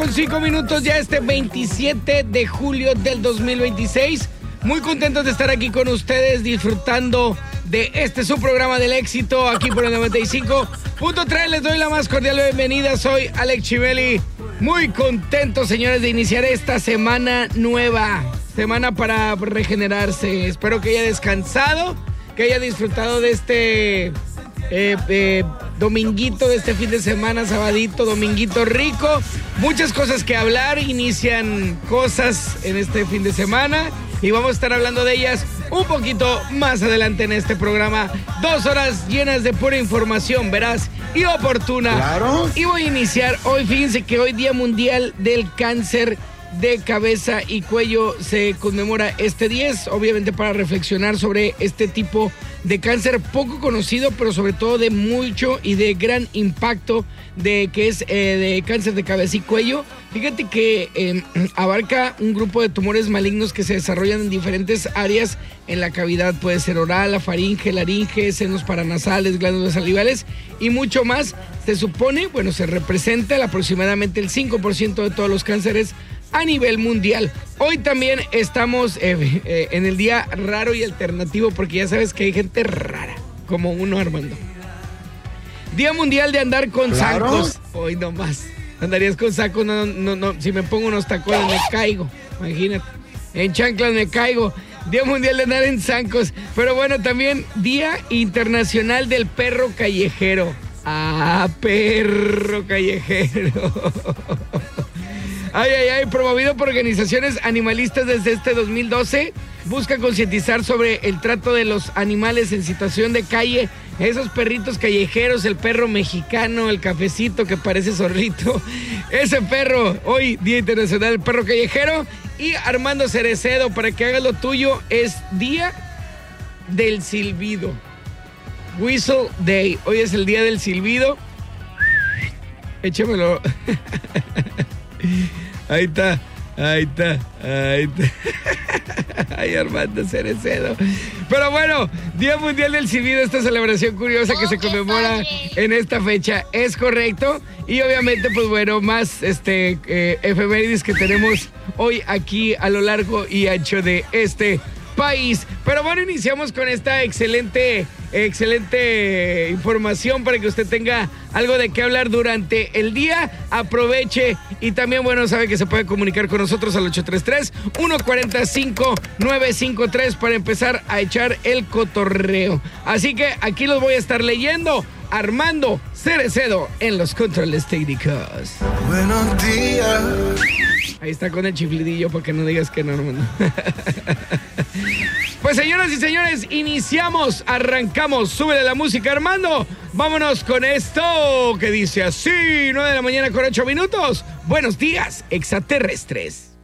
9:05 ya este 27 de julio del 2026. Muy contentos de estar aquí con ustedes disfrutando de su programa del éxito aquí por el 95.3. Les doy la más cordial bienvenida. Soy Alex Chivelli. Muy contento, señores, de iniciar esta semana nueva. Semana para regenerarse. Espero que haya descansado, que haya disfrutado de este dominguito, de este fin de semana, sabadito, dominguito rico. Muchas cosas que hablar. Inician cosas en este fin de semana y vamos a estar hablando de ellas un poquito más adelante en este programa. 2 horas llenas de pura información, veraz y oportuna. Claro. Y voy a iniciar hoy. Fíjense que hoy Día Mundial del Cáncer de Cabeza y Cuello. Se conmemora este 10, obviamente para reflexionar sobre este tipo de cáncer poco conocido, pero sobre todo de mucho y de gran impacto, de que es de cáncer de cabeza y cuello. Fíjate que abarca un grupo de tumores malignos que se desarrollan en diferentes áreas en la cavidad. Puede ser oral, la faringe, laringe, senos paranasales, glándulas salivales y mucho más. Se supone, bueno, se representa aproximadamente el 5% de todos los cánceres a nivel mundial. Hoy también estamos en el día raro y alternativo, porque ya sabes que hay gente rara, como uno, Armando. Día Mundial de andar con zancos. Hoy nomás. Andarías con sacos, no. Si me pongo unos tacones me caigo. Imagínate. En chanclas me caigo. Día Mundial de andar en zancos. Pero bueno, también Día Internacional del Perro Callejero. Ah, perro callejero. Ay, promovido por organizaciones animalistas desde este 2012, busca concientizar sobre el trato de los animales en situación de calle, esos perritos callejeros, el perro mexicano, el cafecito que parece zorrito, ese perro. Hoy, Día Internacional del Perro Callejero. Y Armando Cerecedo, para que hagas lo tuyo, es Día del Silbido. Whistle Day. Hoy es el Día del Silbido. Échamelo. Ahí está. Ay, Armando Cerecedo. Pero bueno, Día Mundial del Silbido, esta celebración curiosa que se conmemora en esta fecha. Es correcto. Y obviamente, pues bueno, más efemérides que tenemos hoy aquí a lo largo y ancho de este país. Pero bueno, iniciamos con esta excelente información para que usted tenga algo de qué hablar durante el día. Aproveche y también, bueno, sabe que se puede comunicar con nosotros al 833-145-953 para empezar a echar el cotorreo. Así que aquí los voy a estar leyendo. Armando Cerecedo en los controles técnicos. Buenos días. Ahí está con el chiflidillo para que no digas que no, Armando. Pues señoras y señores, iniciamos, arrancamos. Súbele la música, Armando. Vámonos con esto que dice así: 9 de la mañana con 8 minutos. Buenos días, extraterrestres.